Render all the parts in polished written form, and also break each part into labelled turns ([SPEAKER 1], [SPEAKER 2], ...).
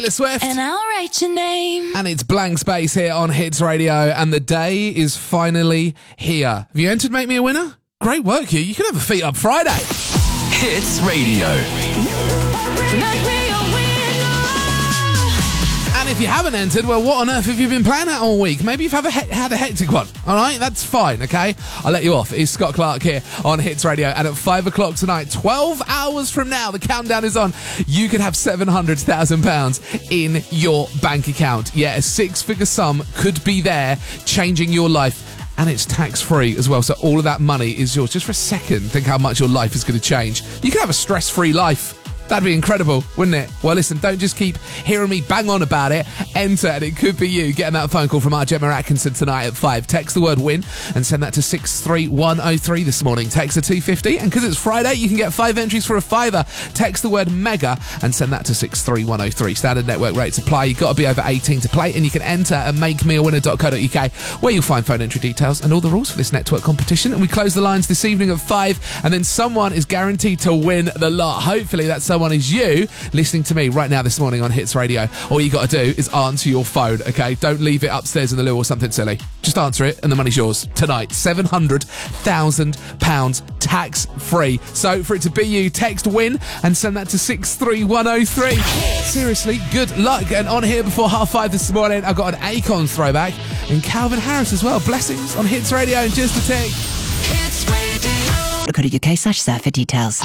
[SPEAKER 1] Swift.
[SPEAKER 2] And I'll write your name.
[SPEAKER 1] And it's Blank Space here on Hits Radio, and the day is finally here. Have you entered Make Me a Winner? Great work here. You can have a Feet Up Friday.
[SPEAKER 3] Hits Radio.
[SPEAKER 2] Make me a winner.
[SPEAKER 1] And if you haven't entered, well, what on earth have you been playing at all week? Maybe you've had a hectic one, all right? That's fine, okay? I'll let you off. It's Scott Clark here on Hits Radio, and at 5 o'clock tonight, 12 hours from now, the countdown is on. You could have £700,000 in your bank account. Yeah, a six-figure sum could be there, changing your life. And it's tax-free as well, so all of that money is yours. Just for a second, think how much your life is going to change. You could have a stress-free life. That'd be incredible, wouldn't it? Well, listen, don't just keep hearing me bang on about it. Enter, and it could be you getting that phone call from our Gemma Atkinson tonight at 5. Text the word WIN and send that to 63103 this morning. Text the 250, and because it's Friday, you can get 5 entries for a £5. Text the word MEGA and send that to 63103. Standard network rates apply. You've got to be over 18 to play, and you can enter at makemeawinner.co.uk, where you'll find phone entry details and all the rules for this network competition. And we close the lines this evening at 5, and then someone is guaranteed to win the lot. Hopefully that someone is you listening to me right now this morning on Hits Radio. All you got to do is answer your phone, okay? Don't leave it upstairs in the loo or something silly. Just answer it and the money's yours tonight. £700,000 tax-free. So for it to be you, text WIN and send that to 63103. Seriously, good luck. And on here before 5:30 this morning, I've got an Akon throwback and Calvin Harris as well. Blessings on Hits Radio in just a tick.
[SPEAKER 2] Hits Radio.
[SPEAKER 4] .co.uk/surf for details.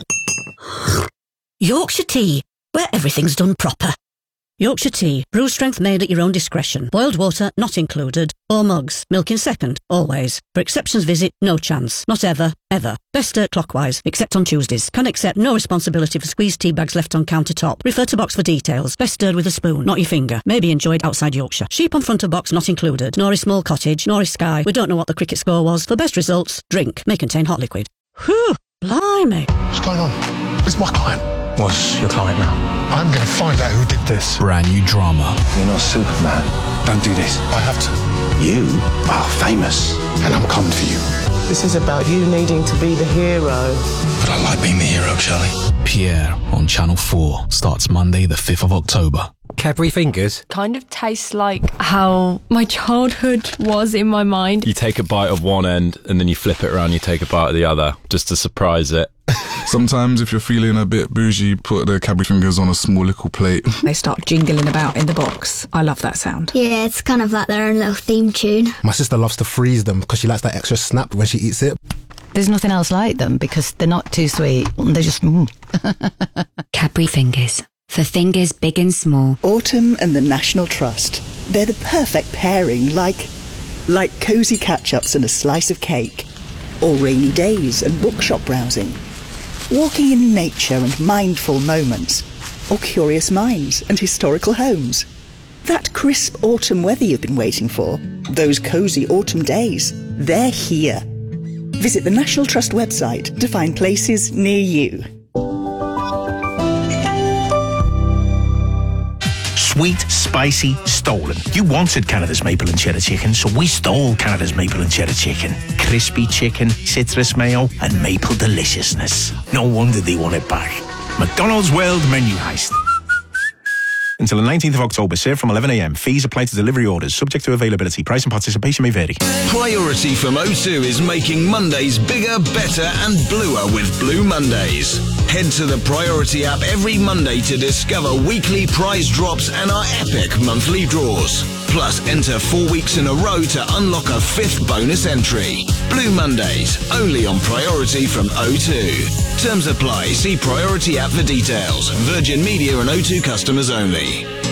[SPEAKER 4] Yorkshire Tea, where everything's done proper. Yorkshire Tea, brew strength made at your own discretion. Boiled water not included. Or mugs, milk in second, always. For exceptions visit, no chance. Not ever, ever. Best stir clockwise, except on Tuesdays. Can accept no responsibility for squeezed tea bags left on countertop. Refer to box for details. Best stirred with a spoon, not your finger. May be enjoyed outside Yorkshire. Sheep on front of box not included. Nor is small cottage, nor is Sky. We don't know what the cricket score was. For best results, drink. May contain hot liquid. Whew, blimey.
[SPEAKER 5] What's going on? It's my client.
[SPEAKER 6] What's your client now?
[SPEAKER 5] I'm going to find out who did this.
[SPEAKER 6] Brand new drama.
[SPEAKER 7] You're not Superman. Don't do this.
[SPEAKER 5] I have to.
[SPEAKER 7] You are famous.
[SPEAKER 5] And I'm coming for you.
[SPEAKER 8] This is about you needing to be the hero.
[SPEAKER 5] But I like being the hero, Charlie.
[SPEAKER 6] Pierre on Channel 4 starts Monday the 5th of October.
[SPEAKER 9] Cadbury Fingers?
[SPEAKER 10] Kind of tastes like how my childhood was in my mind.
[SPEAKER 11] You take a bite of one end and then you flip it around, you take a bite of the other just to surprise it.
[SPEAKER 12] Sometimes if you're feeling a bit bougie, put the Cadbury Fingers on a small little plate.
[SPEAKER 13] They start jingling about in the box. I love that sound.
[SPEAKER 14] Yeah, it's kind of like their own little theme tune.
[SPEAKER 15] My sister loves to freeze them because she likes that extra snap when she eats it.
[SPEAKER 16] There's nothing else like them because they're not too sweet. They're just...
[SPEAKER 4] Cadbury Fingers. For fingers big and small.
[SPEAKER 17] Autumn and the National Trust. They're the perfect pairing, like cosy catch-ups and a slice of cake. Or rainy days and bookshop browsing. Walking in nature and mindful moments. Or curious minds and historical homes. That crisp autumn weather you've been waiting for. Those cosy autumn days. They're here. Visit the National Trust website to find places near you.
[SPEAKER 18] Sweet, spicy, stolen. You wanted Canada's maple and cheddar chicken, so we stole Canada's maple and cheddar chicken. Crispy chicken, citrus mayo, and maple deliciousness. No wonder they want it back. McDonald's World Menu Heist. Until the 19th of October, served from 11 a.m. Fees apply to delivery orders, subject to availability. Price and participation may vary.
[SPEAKER 3] Priority from O2 is making Mondays bigger, better and bluer with Blue Mondays. Head to the Priority app every Monday to discover weekly prize drops and our epic monthly draws. Plus, enter 4 weeks in a row to unlock a 5th bonus entry. Blue Mondays, only on Priority from O2. Terms apply. See Priority app for details. Virgin Media and O2 customers only.